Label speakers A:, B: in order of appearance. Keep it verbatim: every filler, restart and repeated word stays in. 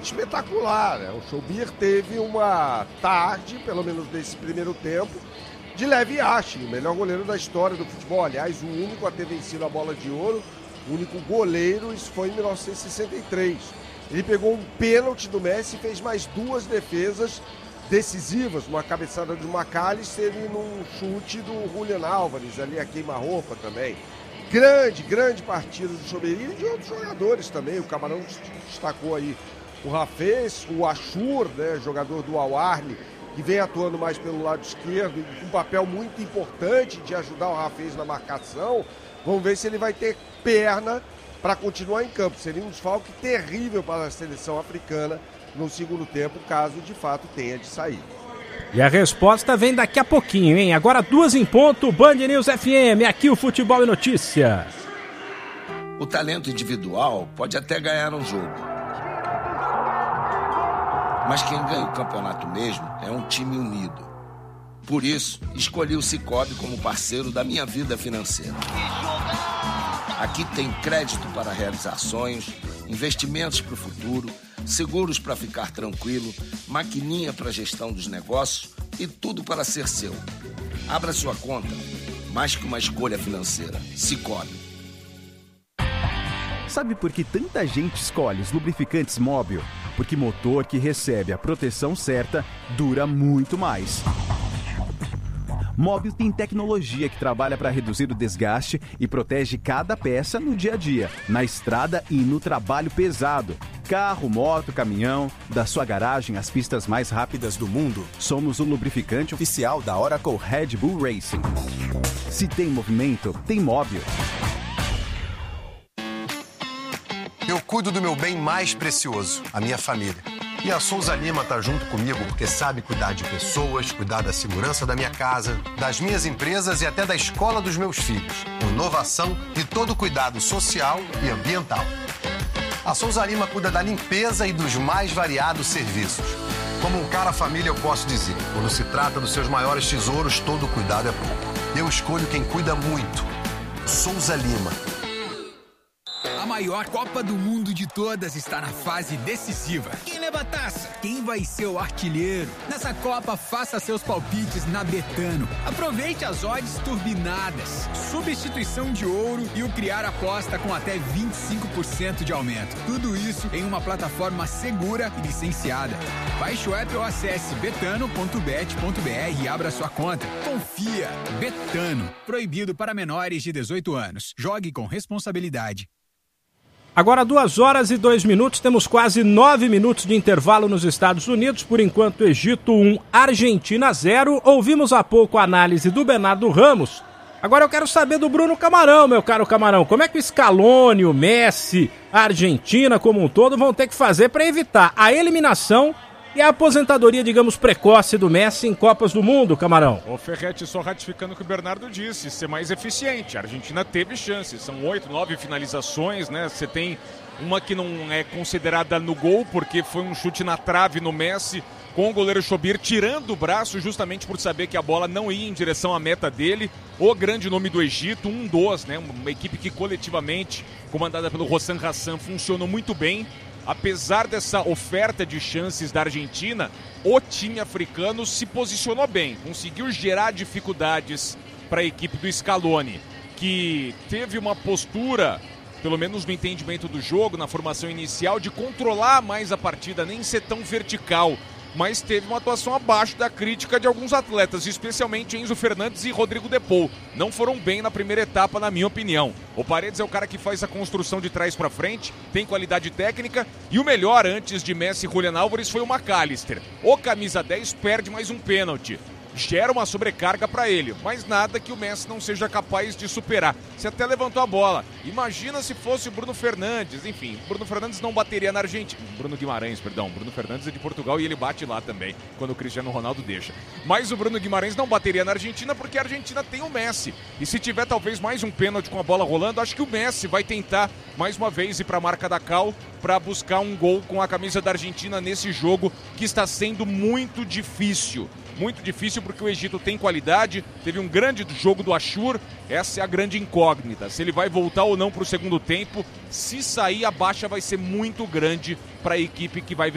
A: espetacular, né? O Shobir teve uma tarde, pelo menos nesse primeiro tempo, de Lev Yashin, o melhor goleiro da história do futebol. Aliás, o único a ter vencido a bola de ouro, o único goleiro, isso foi em mil novecentos e sessenta e três. Ele pegou um pênalti do Messi e fez mais duas defesas decisivas, uma cabeçada do McAllister e num chute do Julian Álvares, ali a queima-roupa também. Grande, grande partida do Shobir e de outros jogadores também. O Camarão destacou aí o Rafez, o Ashur, né, jogador do Al-Ahly, que vem atuando mais pelo lado esquerdo, com um papel muito importante de ajudar o Rafez na marcação. Vamos ver se ele vai ter perna para continuar em campo. Seria um desfalque terrível para a seleção africana no segundo tempo, caso de fato tenha de sair.
B: E a resposta vem daqui a pouquinho, hein? Agora duas em ponto, Band News F M, aqui o Futebol e Notícia.
C: O talento individual pode até ganhar um jogo. Mas quem ganha o campeonato mesmo é um time unido. Por isso, escolhi o Sicoob como parceiro da minha vida financeira. Aqui tem crédito para realizar sonhos, investimentos para o futuro, seguros para ficar tranquilo, maquininha para gestão dos negócios e tudo para ser seu. Abra sua conta, mais que uma escolha financeira. Sicoob.
D: Sabe por que tanta gente escolhe os lubrificantes Móbil? Porque motor que recebe a proteção certa dura muito mais. Móbil tem tecnologia que trabalha para reduzir o desgaste e protege cada peça no dia a dia, na estrada e no trabalho pesado. Carro, moto, caminhão, da sua garagem às pistas mais rápidas do mundo, somos o lubrificante oficial da Oracle Red Bull Racing. Se tem movimento, tem Móbil.
E: Eu cuido do meu bem mais precioso, a minha família. E a Souza Lima tá junto comigo porque sabe cuidar de pessoas, cuidar da segurança da minha casa, das minhas empresas e até da escola dos meus filhos. Inovação e todo cuidado social e ambiental. A Souza Lima cuida da limpeza e dos mais variados serviços. Como um cara família eu posso dizer, quando se trata dos seus maiores tesouros, todo cuidado é pouco. Eu escolho quem cuida muito. Souza Lima.
F: A maior Copa do Mundo de todas está na fase decisiva. Quem leva a taça? Quem vai ser o artilheiro? Nessa Copa, faça seus palpites na Betano. Aproveite as odds turbinadas, substituição de ouro e o criar aposta com até vinte e cinco por cento de aumento. Tudo isso em uma plataforma segura e licenciada. Baixe o app ou acesse betano ponto bet ponto br e abra sua conta. Confia. Betano. Proibido para menores de dezoito anos. Jogue com responsabilidade.
B: Agora duas horas e dois minutos, temos quase nove minutos de intervalo nos Estados Unidos. Por enquanto, Egito um, Argentina zero. Ouvimos há pouco a análise do Bernardo Ramos. Agora eu quero saber do Bruno Camarão, meu caro Camarão. Como é que o Scaloni, o Messi, a Argentina como um todo vão ter que fazer para evitar a eliminação e a aposentadoria, digamos, precoce do Messi em Copas do Mundo, Camarão?
G: O Ferretti só ratificando o que o Bernardo disse, ser mais eficiente. A Argentina teve chances, são oito, nove finalizações, né? Você tem uma que não é considerada no gol, porque foi um chute na trave no Messi, com o goleiro Shobir tirando o braço justamente por saber que a bola não ia em direção à meta dele. O grande nome do Egito, um dos, né? Uma equipe que coletivamente, comandada pelo Hossein Hassan, funcionou muito bem. Apesar dessa oferta de chances da Argentina, o time africano se posicionou bem, conseguiu gerar dificuldades para a equipe do Scaloni, que teve uma postura, pelo menos no entendimento do jogo, na formação inicial, de controlar mais a partida, nem ser tão vertical, mas teve uma atuação abaixo da crítica de alguns atletas, especialmente Enzo Fernandes e Rodrigo De Paul. Não foram bem na primeira etapa, na minha opinião. O Paredes é o cara que faz a construção de trás para frente, tem qualidade técnica, e o melhor antes de Messi e Julian Álvares foi o McAllister. O camisa dez perde mais um pênalti. Gera uma sobrecarga para ele, mas nada que o Messi não seja capaz de superar. Você até levantou a bola. Imagina se fosse o Bruno Fernandes. Enfim, Bruno Fernandes não bateria na Argentina. Bruno Guimarães, perdão. Bruno Fernandes é de Portugal e ele bate lá também, quando o Cristiano Ronaldo deixa. Mas o Bruno Guimarães não bateria na Argentina porque a Argentina tem o Messi. E se tiver talvez mais um pênalti com a bola rolando, acho que o Messi vai tentar mais uma vez ir para a marca da Cal para buscar um gol com a camisa da Argentina nesse jogo que está sendo muito difícil. Muito difícil porque o Egito tem qualidade, teve um grande jogo do Ashur, essa é a grande incógnita, se ele vai voltar ou não para o segundo tempo. Se sair, a baixa vai ser muito grande para a equipe que vai